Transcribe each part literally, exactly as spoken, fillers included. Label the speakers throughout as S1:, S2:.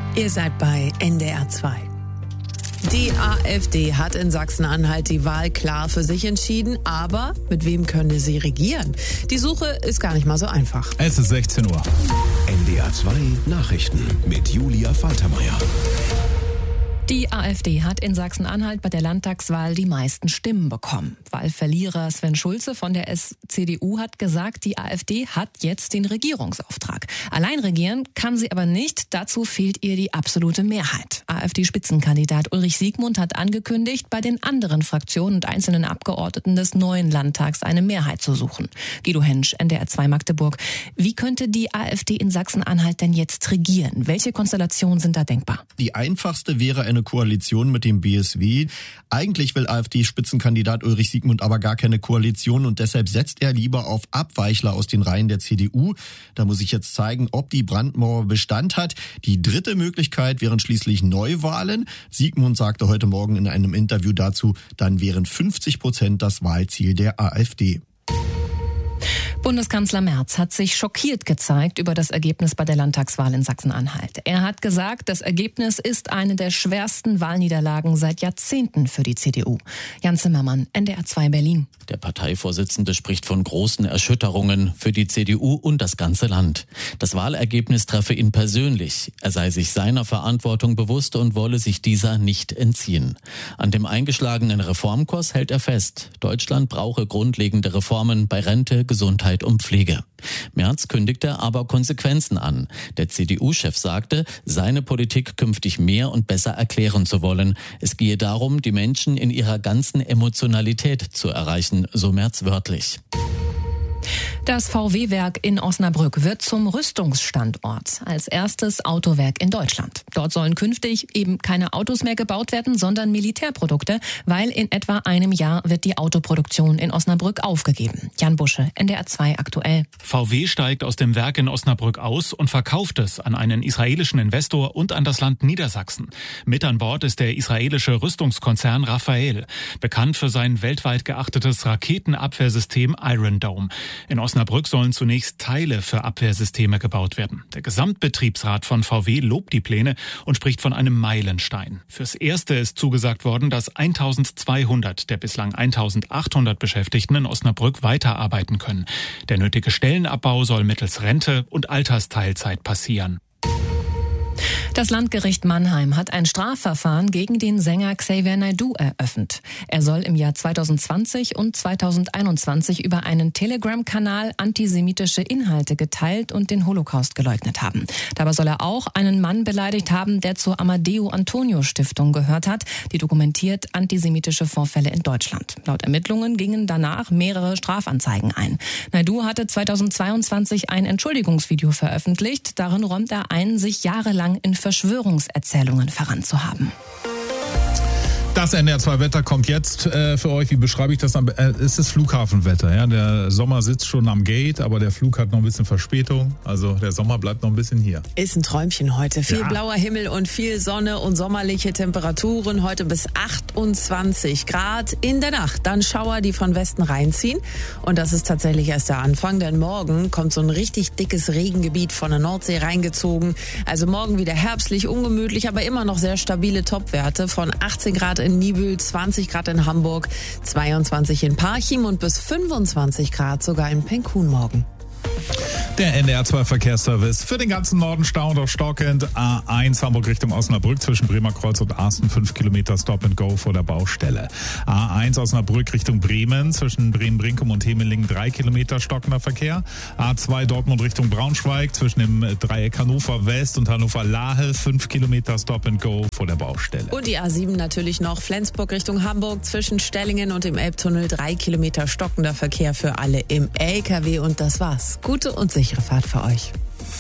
S1: Ihr seid bei N D R zwei. Die AfD hat in Sachsen-Anhalt die Wahl klar für sich entschieden, aber mit wem könnte sie regieren? Die Suche ist gar nicht mal so einfach.
S2: Es ist sechzehn Uhr.
S3: N D R zwei Nachrichten mit Julia Faltermeier.
S4: Die AfD hat in Sachsen-Anhalt bei der Landtagswahl die meisten Stimmen bekommen. Wahlverlierer Sven Schulze von der C D U hat gesagt, die AfD hat jetzt den Regierungsauftrag. Allein regieren kann sie aber nicht, dazu fehlt ihr die absolute Mehrheit. AfD-Spitzenkandidat Ulrich Siegmund hat angekündigt, bei den anderen Fraktionen und einzelnen Abgeordneten des neuen Landtags eine Mehrheit zu suchen. Guido Hensch, N D R zwei Magdeburg. Wie könnte die AfD in Sachsen-Anhalt denn jetzt regieren? Welche Konstellationen sind da denkbar?
S5: Die einfachste wäre eine Koalition mit dem B S W. Eigentlich will AfD-Spitzenkandidat Ulrich Siegmund aber gar keine Koalition und deshalb setzt er lieber auf Abweichler aus den Reihen der C D U. Da muss ich jetzt zeigen, ob die Brandmauer Bestand hat. Die dritte Möglichkeit wären schließlich Neuwahlen. Siegmund sagte heute Morgen in einem Interview dazu, dann wären fünfzig Prozent das Wahlziel der AfD.
S4: Bundeskanzler Merz hat sich schockiert gezeigt über das Ergebnis bei der Landtagswahl in Sachsen-Anhalt. Er hat gesagt, das Ergebnis ist eine der schwersten Wahlniederlagen seit Jahrzehnten für die C D U. Jan Zimmermann, N D R zwei Berlin.
S6: Der Parteivorsitzende spricht von großen Erschütterungen für die C D U und das ganze Land. Das Wahlergebnis treffe ihn persönlich. Er sei sich seiner Verantwortung bewusst und wolle sich dieser nicht entziehen. An dem eingeschlagenen Reformkurs hält er fest. Deutschland brauche grundlegende Reformen bei Rente, Gesundheit und Pflege. Merz kündigte aber Konsequenzen an. Der C D U-Chef sagte, seine Politik künftig mehr und besser erklären zu wollen. Es gehe darum, die Menschen in ihrer ganzen Emotionalität zu erreichen, so Merz wörtlich.
S4: Das V W-Werk in Osnabrück wird zum Rüstungsstandort, als erstes Autowerk in Deutschland. Dort sollen künftig eben keine Autos mehr gebaut werden, sondern Militärprodukte, weil in etwa einem Jahr wird die Autoproduktion in Osnabrück aufgegeben. Jan Busche, N D R zwei aktuell.
S7: V W steigt aus dem Werk in Osnabrück aus und verkauft es an einen israelischen Investor und an das Land Niedersachsen. Mit an Bord ist der israelische Rüstungskonzern Rafael, bekannt für sein weltweit geachtetes Raketenabwehrsystem Iron Dome. In Osnabrück sollen zunächst Teile für Abwehrsysteme gebaut werden. Der Gesamtbetriebsrat von V W lobt die Pläne und spricht von einem Meilenstein. Fürs Erste ist zugesagt worden, dass eintausendzweihundert der bislang eintausendachthundert Beschäftigten in Osnabrück weiterarbeiten können. Der nötige Stellenabbau soll mittels Rente und Altersteilzeit passieren.
S4: Das Landgericht Mannheim hat ein Strafverfahren gegen den Sänger Xavier Naidoo eröffnet. Er soll im Jahr zweitausendzwanzig und zweitausendeinundzwanzig über einen Telegram-Kanal antisemitische Inhalte geteilt und den Holocaust geleugnet haben. Dabei soll er auch einen Mann beleidigt haben, der zur Amadeo Antonio Stiftung gehört hat, die dokumentiert antisemitische Vorfälle in Deutschland. Laut Ermittlungen gingen danach mehrere Strafanzeigen ein. Naidoo hatte zweitausendzweiundzwanzig ein Entschuldigungsvideo veröffentlicht. Darin räumt er ein, sich jahrelang in Verschwörungserzählungen verrannt zu haben.
S2: Das N D R zwei Wetter kommt jetzt äh, für euch. Wie beschreibe ich das? Äh, es ist Flughafenwetter. Ja? Der Sommer sitzt schon am Gate, aber der Flug hat noch ein bisschen Verspätung. Also der Sommer bleibt noch ein bisschen hier.
S1: Ist ein Träumchen heute. Viel
S2: Ja.
S1: blauer Himmel und viel Sonne und sommerliche Temperaturen. Heute bis achtundzwanzig Grad in der Nacht. Dann Schauer, die von Westen reinziehen. Und das ist tatsächlich erst der Anfang, denn morgen kommt so ein richtig dickes Regengebiet von der Nordsee reingezogen. Also morgen wieder herbstlich, ungemütlich, aber immer noch sehr stabile Topwerte von achtzehn Grad in Niebüll, zwanzig Grad in Hamburg, zweiundzwanzig in Parchim und bis fünfundzwanzig Grad sogar in Penkun morgen.
S2: Der N D R zwei Verkehrsservice für den ganzen Norden stauend auf stockend. A eins Hamburg Richtung Osnabrück zwischen Bremer Kreuz und Arsten, fünf Kilometer Stop and Go vor der Baustelle. A eins Osnabrück Richtung Bremen zwischen Bremen-Brinkum und Hemelingen, drei Kilometer stockender Verkehr. A zwei Dortmund Richtung Braunschweig zwischen dem Dreieck Hannover West und Hannover Lahe, fünf Kilometer Stop and Go vor der Baustelle.
S1: Und die A sieben natürlich noch Flensburg Richtung Hamburg zwischen Stellingen und dem Elbtunnel, drei Kilometer stockender Verkehr für alle im L K W und das war's. Gute und sichere Fahrt für euch.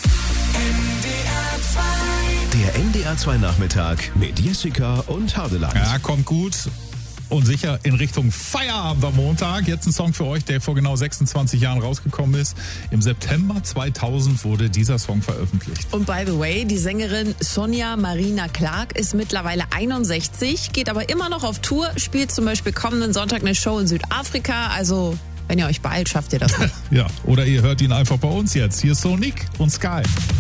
S3: Der N D R zwei Nachmittag mit Jessica und Hardeland.
S2: Ja, kommt gut und sicher in Richtung Feierabend am Montag. Jetzt ein Song für euch, der vor genau sechsundzwanzig Jahren rausgekommen ist. Im September zweitausend wurde dieser Song veröffentlicht.
S1: Und by the way, die Sängerin Sonja Marina Clark ist mittlerweile einundsechzig, geht aber immer noch auf Tour, spielt zum Beispiel kommenden Sonntag eine Show in Südafrika. Also, wenn ihr euch beeilt, schafft ihr das noch.
S2: Ja, oder ihr hört ihn einfach bei uns jetzt. Hier ist Sonic und Sky.